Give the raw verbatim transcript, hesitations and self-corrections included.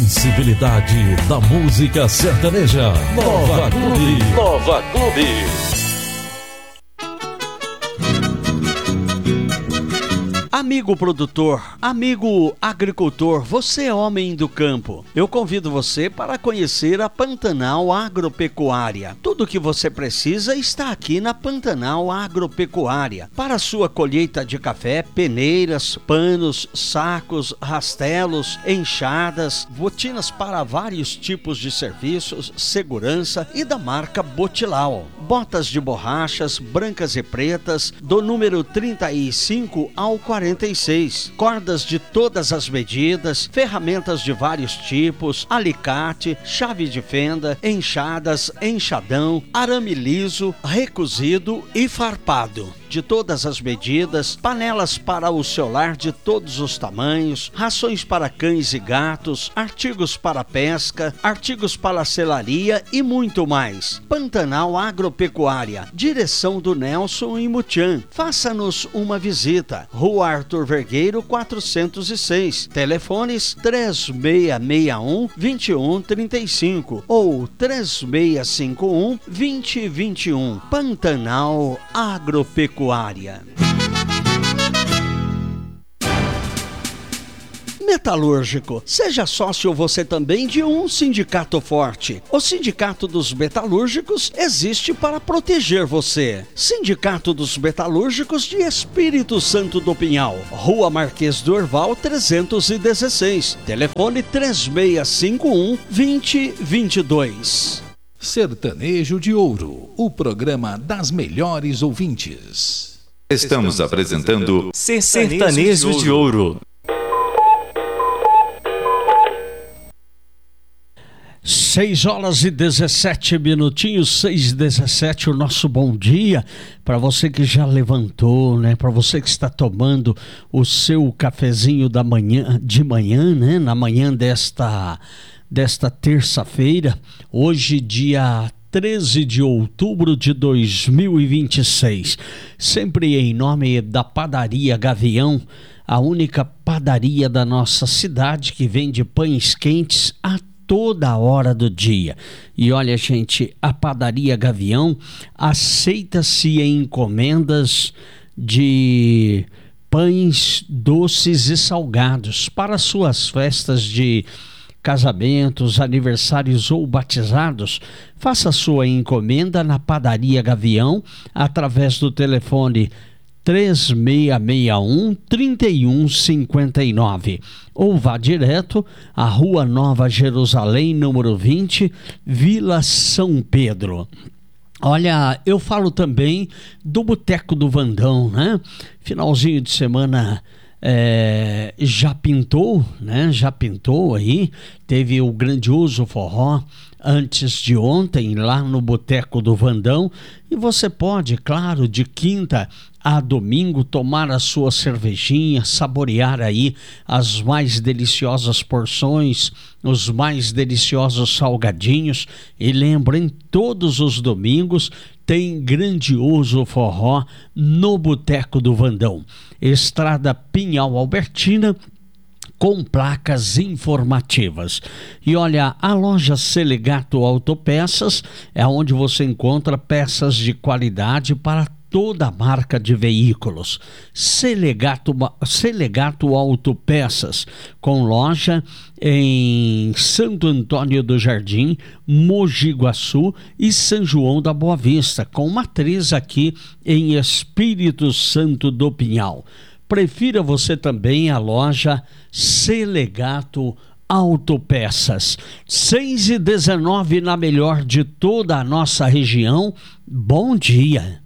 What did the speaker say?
sensibilidade da música sertaneja. Nova Clube. Nova Clube. Amigo produtor, amigo agricultor, você é homem do campo. Eu convido você para conhecer a Pantanal Agropecuária. Tudo o que você precisa está aqui na Pantanal Agropecuária. Para sua colheita de café, peneiras, panos, sacos, rastelos, enxadas, botinas para vários tipos de serviços, segurança e da marca Botilau. Botas de borrachas, brancas e pretas, do número trinta e cinco ao quarenta e seis, cordas de todas as medidas, ferramentas de vários tipos, alicate, chave de fenda, enxadas, enxadão, arame liso, recozido e farpado. De todas as medidas, panelas para o seu lar de todos os tamanhos, rações para cães e gatos, artigos para pesca, artigos para selaria e muito mais. Pantanal Agropecuária, direção do Nelson e Mutian. Faça-nos uma visita. Rua Arthur Vergueiro quatrocentos e seis. Telefones três seis seis um, dois um três cinco ou três seis cinco um, dois zero dois um. Pantanal Agropecuária. Metalúrgico. Seja sócio você também de um sindicato forte. O Sindicato dos Metalúrgicos existe para proteger você. Sindicato dos Metalúrgicos de Espírito Santo do Pinhal. Rua Marquês do Orval trezentos e dezesseis. Telefone três seis cinco um, dois zero dois dois. Sertanejo de Ouro, o programa das melhores ouvintes. Estamos apresentando Sertanejo de Ouro. seis horas e dezessete minutinhos, seis e dezessete, o nosso bom dia para você que já levantou, né? Para você que está tomando o seu cafezinho da manhã, de manhã, né? Na manhã desta, desta terça-feira, hoje dia treze de outubro de dois mil e vinte e seis. Sempre em nome da Padaria Gavião, a única padaria da nossa cidade que vende pães quentes a toda hora do dia. E olha, gente, a Padaria Gavião aceita-se em encomendas de pães doces e salgados para suas festas de casamentos, aniversários ou batizados. Faça sua encomenda na Padaria Gavião através do telefone três seis seis um, três um cinco nove ou vá direto à Rua Nova Jerusalém, número vinte, Vila São Pedro. Olha, eu falo também do Boteco do Vandão, né? Finalzinho de semana é, já pintou, né? Já pintou aí, teve o grandioso forró antes de ontem lá no Boteco do Vandão, e você pode, claro, de quinta a domingo tomar a sua cervejinha, saborear aí as mais deliciosas porções, os mais deliciosos salgadinhos. E lembrem, todos os domingos tem grandioso forró no Boteco do Vandão, Estrada Pinhal Albertina, com placas informativas. E olha, a loja Selegato Autopeças é onde você encontra peças de qualidade para toda a marca de veículos. Selegato, Selegato Autopeças, com loja em Santo Antônio do Jardim, Mogi Guaçu e São João da Boa Vista, com matriz aqui em Espírito Santo do Pinhal. Prefira você também a loja Selegato Autopeças. seis e dezenove na melhor de toda a nossa região. Bom dia.